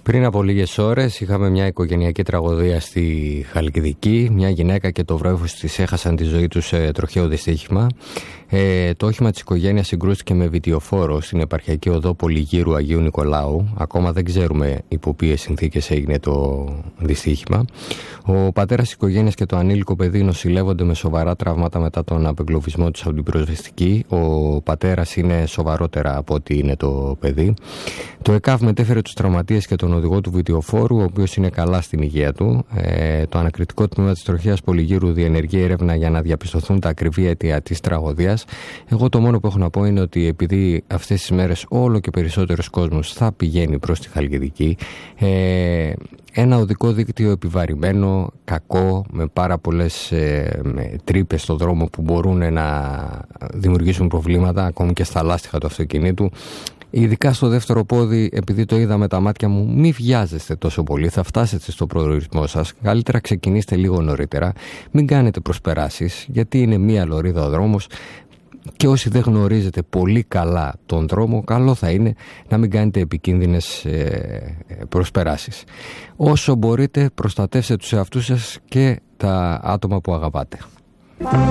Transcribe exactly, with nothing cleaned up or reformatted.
Πριν από λίγες ώρες είχαμε μια οικογενειακή τραγωδία στη Χαλκιδική. Μια γυναίκα και το βρέφος της έχασαν τη ζωή τους σε τροχαίο δυστύχημα. Ε, το όχημα της οικογένειας συγκρούστηκε με βιτιοφόρο στην επαρχιακή οδό Πολυγύρου Αγίου Νικολάου. Ακόμα δεν ξέρουμε υπό ποιες συνθήκες έγινε το δυστύχημα. Ο πατέρας της οικογένειας και το ανήλικο παιδί νοσηλεύονται με σοβαρά τραύματα μετά τον απεγκλωβισμό τους από την πυροσβεστική. Ο πατέρας είναι σοβαρότερα από ό,τι είναι το παιδί. Το ΕΚΑΒ μετέφερε τους τραυματίες και τον οδηγό του βιτιοφόρου, ο οποίος είναι καλά στην υγεία του. Ε, το ανακριτικό τμήμα της τροχαίας Πολυγύρου διενεργεί έρευνα για να διαπιστωθούν τα ακριβή αίτια της τραγωδίας. Εγώ το μόνο που έχω να πω είναι ότι επειδή αυτές τις μέρες όλο και περισσότερος κόσμος θα πηγαίνει προς τη Χαλκιδική, ε, ένα οδικό δίκτυο επιβαρημένο, κακό, με πάρα πολλές ε, τρύπες στο δρόμο που μπορούν να δημιουργήσουν προβλήματα ακόμη και στα λάστιχα του αυτοκινήτου. Ειδικά στο δεύτερο πόδι, επειδή το είδα με τα μάτια μου, μη βιάζεστε τόσο πολύ, θα φτάσετε στο προορισμό σας. Καλύτερα ξεκινήστε λίγο νωρίτερα, μην κάνετε προσπεράσεις, γιατί είναι μία λωρίδα ο δρόμος. Και όσοι δεν γνωρίζετε πολύ καλά τον δρόμο, καλό θα είναι να μην κάνετε επικίνδυνες ε, προσπεράσεις. Όσο μπορείτε, προστατεύστε τους εαυτούς σας και τα άτομα που αγαπάτε.